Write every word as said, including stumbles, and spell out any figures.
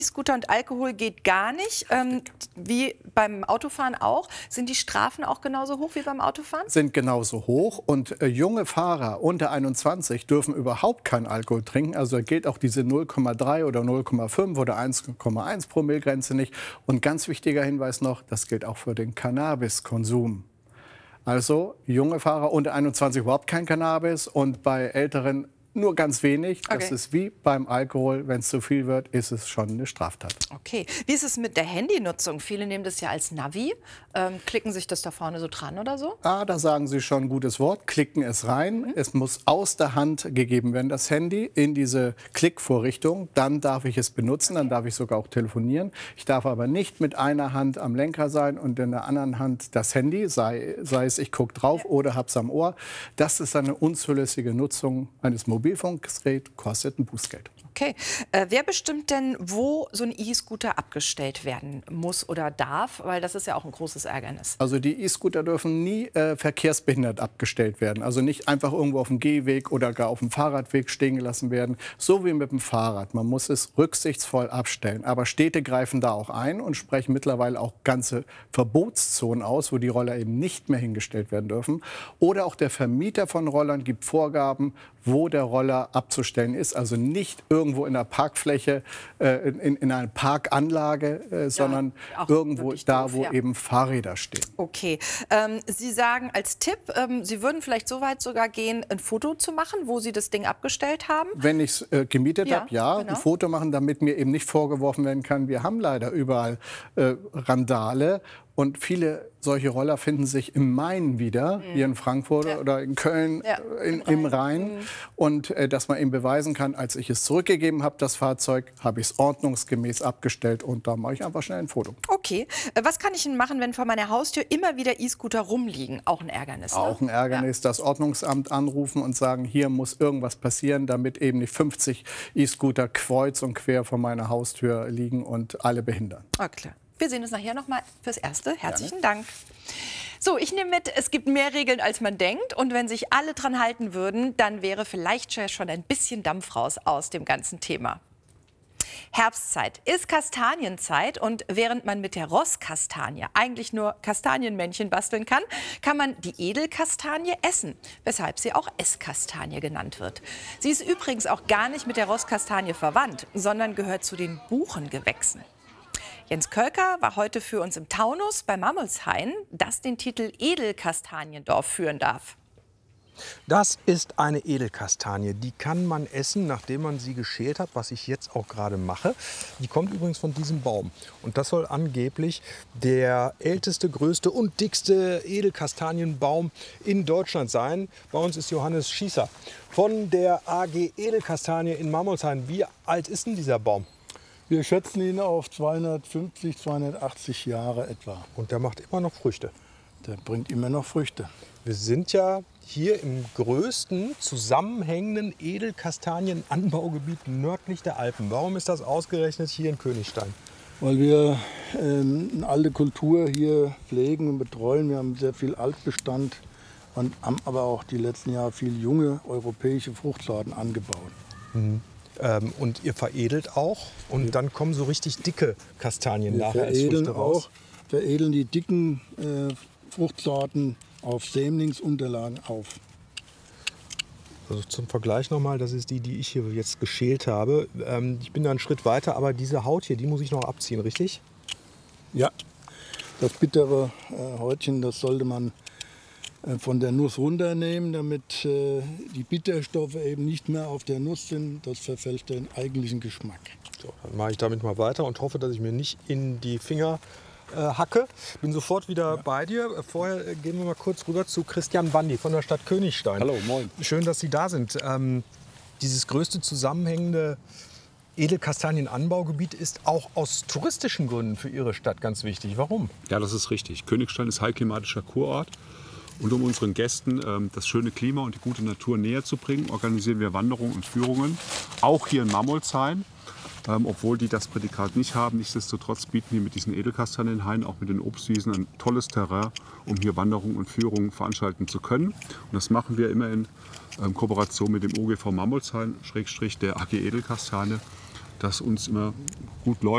E-Scooter und Alkohol geht gar nicht, ähm, wie beim Autofahren auch. Sind die Strafen auch genauso hoch wie beim Autofahren? Sind genauso hoch und äh, junge Fahrer unter einundzwanzig dürfen überhaupt keinen Alkohol trinken. Also da gilt auch diese null Komma drei oder null Komma fünf oder eins Komma eins Promille-Grenze nicht. Und ganz wichtiger Hinweis noch, das gilt auch für den Cannabiskonsum. Also junge Fahrer unter einundzwanzig überhaupt kein Cannabis und bei älteren nur ganz wenig. Das Okay. ist wie beim Alkohol. Wenn es zu viel wird, ist es schon eine Straftat. Okay. Wie ist es mit der Handynutzung? Viele nehmen das ja als Navi, ähm, klicken sich das da vorne so dran oder so? Ah, da sagen Sie schon ein gutes Wort. Klicken es rein. Mhm. Es muss aus der Hand gegeben werden, das Handy, in diese Klickvorrichtung. Dann darf ich es benutzen, dann darf ich sogar auch telefonieren. Ich darf aber nicht mit einer Hand am Lenker sein und in der anderen Hand das Handy, sei, sei es ich gucke drauf ja. oder hab's am Ohr. Das ist eine unzulässige Nutzung eines Mobilfunkgeräts, kostet ein Bußgeld. Okay. Äh, wer bestimmt denn, wo so ein E-Scooter abgestellt werden muss oder darf? Weil das ist ja auch ein großes Ärgernis. Also die E-Scooter dürfen nie äh, verkehrsbehindert abgestellt werden. Also nicht einfach irgendwo auf dem Gehweg oder gar auf dem Fahrradweg stehen gelassen werden. So wie mit dem Fahrrad. Man muss es rücksichtsvoll abstellen. Aber Städte greifen da auch ein und sprechen mittlerweile auch ganze Verbotszonen aus, wo die Roller eben nicht mehr hingestellt werden dürfen. Oder auch der Vermieter von Rollern gibt Vorgaben, wo der Roller abzustellen ist. Also nicht irgendwo in der Parkfläche, äh, in, in einer Parkanlage, äh, sondern ja, irgendwo da, doof, wo ja. eben Fahrräder stehen. Okay. Ähm, Sie sagen als Tipp, ähm, Sie würden vielleicht so weit sogar gehen, ein Foto zu machen, wo Sie das Ding abgestellt haben? Wenn ich es äh, gemietet ja, habe, ja. Genau. Ein Foto machen, damit mir eben nicht vorgeworfen werden kann, wir haben leider überall äh, Randale. Und viele solche Roller finden sich im Main wieder, mhm. hier in Frankfurt ja. oder in Köln, ja, in, im Rhein. Im Rhein. Mhm. Und äh, dass man eben beweisen kann, als ich es zurückgegeben habe, das Fahrzeug, habe ich es ordnungsgemäß abgestellt und da mache ich einfach schnell ein Foto. Okay. Was kann ich denn machen, wenn vor meiner Haustür immer wieder E-Scooter rumliegen? Auch ein Ärgernis. Ne? Auch ein Ärgernis. Ja. Das Ordnungsamt anrufen und sagen, hier muss irgendwas passieren, damit eben nicht fünfzig E-Scooter kreuz und quer vor meiner Haustür liegen und alle behindern. Ah, klar. Wir sehen uns nachher noch mal fürs Erste. Herzlichen Dank. So, ich nehme mit, es gibt mehr Regeln, als man denkt. Und wenn sich alle dran halten würden, dann wäre vielleicht schon ein bisschen Dampf raus aus dem ganzen Thema. Herbstzeit ist Kastanienzeit und während man mit der Rosskastanie eigentlich nur Kastanienmännchen basteln kann, kann man die Edelkastanie essen, weshalb sie auch Esskastanie genannt wird. Sie ist übrigens auch gar nicht mit der Rosskastanie verwandt, sondern gehört zu den Buchengewächsen. Jens Kölker war heute für uns im Taunus bei Mammelshain, das den Titel Edelkastaniendorf führen darf. Das ist eine Edelkastanie. Die kann man essen, nachdem man sie geschält hat, was ich jetzt auch gerade mache. Die kommt übrigens von diesem Baum. Und das soll angeblich der älteste, größte und dickste Edelkastanienbaum in Deutschland sein. Bei uns ist Johannes Schießer von der A G Edelkastanie in Mammelshain. Wie alt ist denn dieser Baum? Wir schätzen ihn auf zweihundertfünfzig, zweihundertachtzig Jahre etwa. Und der macht immer noch Früchte? Der bringt immer noch Früchte. Wir sind ja hier im größten zusammenhängenden Edelkastanienanbaugebiet nördlich der Alpen. Warum ist das ausgerechnet hier in Königstein? Weil wir ähm, eine alte Kultur hier pflegen und betreuen. Wir haben sehr viel Altbestand und haben aber auch die letzten Jahre viele junge europäische Fruchtsorten angebaut. Mhm. Ähm, und ihr veredelt auch und dann kommen so richtig dicke Kastanien wir nachher als Früchte raus. Auch, veredeln die dicken äh, Fruchtsorten auf Sämlingsunterlagen auf. Also zum Vergleich nochmal, das ist die, die ich hier jetzt geschält habe. Ähm, ich bin da einen Schritt weiter, aber diese Haut hier, die muss ich noch abziehen, richtig? Ja, das bittere äh, Häutchen, das sollte man äh, von der Nuss runternehmen, damit äh, die Bitterstoffe eben nicht mehr auf der Nuss sind. Das verfälscht den eigentlichen Geschmack. So, dann mache ich damit mal weiter und hoffe, dass ich mir nicht in die Finger äh, hacke. Bin sofort wieder ja. bei dir. Vorher äh, gehen wir mal kurz rüber zu Christian Bandi von der Stadt Königstein. Hallo, moin. Schön, dass Sie da sind. Ähm, dieses größte zusammenhängende Edelkastanienanbaugebiet ist auch aus touristischen Gründen für Ihre Stadt ganz wichtig. Warum? Ja, das ist richtig. Königstein ist heilklimatischer Kurort. Und um unseren Gästen ähm, das schöne Klima und die gute Natur näher zu bringen, organisieren wir Wanderungen und Führungen, auch hier in Mammelshain. Ähm, obwohl die das Prädikat nicht haben, nichtsdestotrotz bieten wir mit diesen Edelkastanienhainen, auch mit den Obstwiesen, ein tolles Terrain, um hier Wanderungen und Führungen veranstalten zu können. Und das machen wir immer in ähm, Kooperation mit dem O G V Mammelshain, Schrägstrich der A G Edelkastanie, das uns immer gut läuft.